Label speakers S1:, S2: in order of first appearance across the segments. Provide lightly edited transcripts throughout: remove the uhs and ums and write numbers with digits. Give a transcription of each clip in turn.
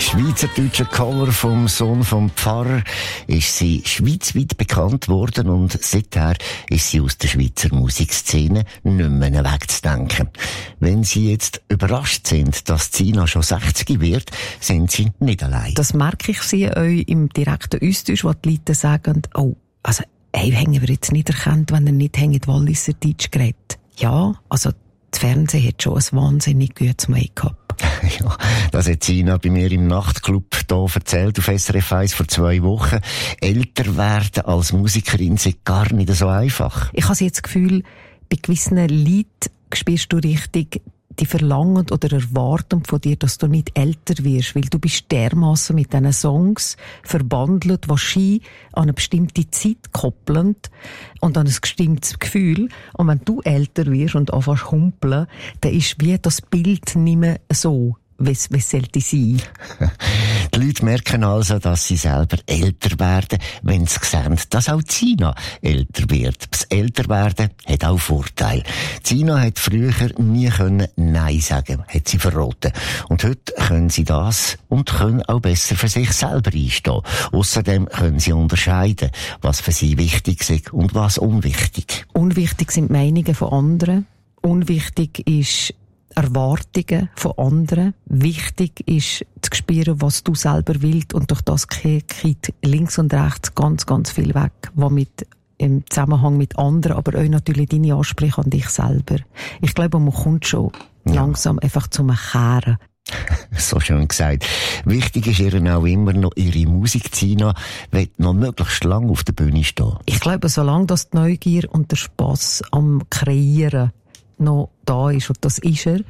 S1: schweizerdeutsche Cover vom Sohn vom Pfarrer ist sie schweizweit bekannt worden und seither ist sie aus der Schweizer Musikszene nicht mehr wegzudenken. Wenn Sie jetzt überrascht sind, dass Zina schon 60 wird, sind Sie nicht allein.
S2: Das merke ich Sie euch im direkten Austausch, wo die Leute sagen, oh, also, hey, haben wir jetzt nicht erkannt, wenn er nicht in Walliser Deutsch geredet. Ja, also, das Fernsehen hat schon ein wahnsinnig gutes Make-up.
S1: Ja, das hat Zina bei mir im Nachtclub hier erzählt, auf SRF 1 vor 2 Wochen. Älter werden als Musikerin ist gar nicht so einfach.
S2: Ich habe jetzt das Gefühl, bei gewissen Leuten spürst du richtig die Verlangen oder Erwartung von dir, dass du nicht älter wirst, weil du bist dermassen mit diesen Songs verbandelt, wahrscheinlich an eine bestimmte Zeit koppelnd und an ein bestimmtes Gefühl. Und wenn du älter wirst und anfängst zu humpeln, dann ist wie das Bild nicht mehr so, wie sollte sein.
S1: Die Leute merken also, dass sie selber älter werden, wenn sie sehen, dass auch Zina älter wird. Das Älterwerden hat auch Vorteile. Zina hat früher nie Nein sagen, hat sie verraten. Und heute können sie das und können auch besser für sich selber einstehen. Außerdem können sie unterscheiden, was für sie wichtig ist und was unwichtig.
S2: Unwichtig sind die Meinungen von anderen. Unwichtig ist Erwartungen von anderen. Wichtig ist zu spüren, was du selber willst, und durch das geht links und rechts ganz, ganz viel weg, was im Zusammenhang mit anderen, aber auch natürlich deine Ansprüche an dich selber. Ich glaube, man kommt schon langsam einfach zum Kehren.
S1: So schön gesagt. Wichtig ist ihr auch immer noch ihre Musik. Zina will noch möglichst lange auf der Bühne stehen.
S2: Ich glaube, solange das die Neugier und der Spass am Kreieren noch da ist, und das ist er,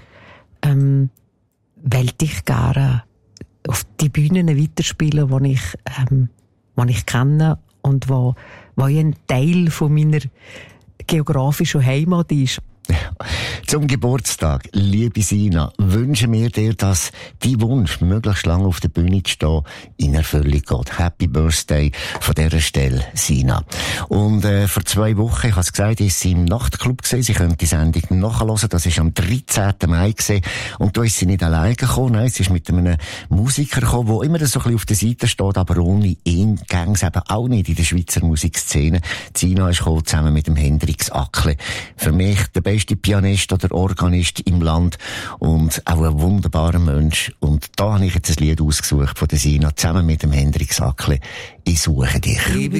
S2: will ich gerne auf die Bühnen weiterspielen, die ich kenne und wo ein Teil von meiner geografischen Heimat ist.
S1: Zum Geburtstag, liebe Zina, wünschen wir dir, dass dein Wunsch, möglichst lange auf der Bühne zu stehen, in Erfüllung geht. Happy Birthday von dieser Stelle, Zina. Und vor 2 Wochen, ich habe es gesagt, ist sie im Nachtclub gewesen. Sie können die Sendung nachhören. Das war am 13. Mai gewesen. Und da ist sie nicht alleine gekommen. Nein, sie ist mit einem Musiker gekommen, der immer so ein bisschen auf der Seite steht, aber ohne ihn ging es eben auch nicht in der Schweizer Musikszene. Zina ist gekommen, zusammen mit dem Hendrix Ackle. Für mich der beste Pianist oder Organist im Land und auch ein wunderbarer Mensch. Und da habe ich jetzt ein Lied ausgesucht von der Zina, zusammen mit dem Hendrix Ackle. Ich suche dich.